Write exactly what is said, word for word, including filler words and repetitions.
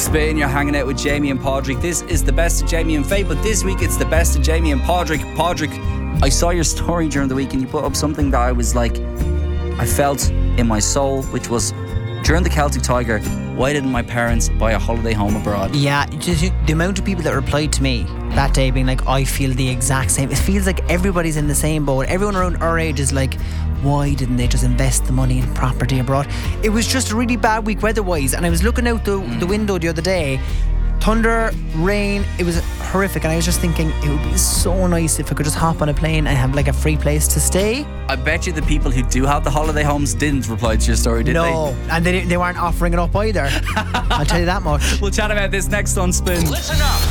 Spin, you're hanging out with Jamie and Padraig. This is the best of Jamie and Faye, but this week it's the best of Jamie and Padraig. Padraig, I saw your story during the week and you put up something that I was like, I felt in my soul, which was during the Celtic Tiger, why didn't my parents buy a holiday home abroad? Yeah, just the amount of people that replied to me that day being like, I feel the exact same. It feels like everybody's in the same boat. Everyone around our age is like, why didn't they just invest the money in property abroad? It was just a really bad week weather-wise, and I was looking out the, mm. the window the other day, thunder, rain, it was horrific, and I was just thinking it would be so nice if I could just hop on a plane and have like a free place to stay. I bet you the people who do have the holiday homes didn't reply to your story, did no, they? No, and they, they weren't offering it up either. I'll tell you that much. We'll chat about this next on Spin. Listen up.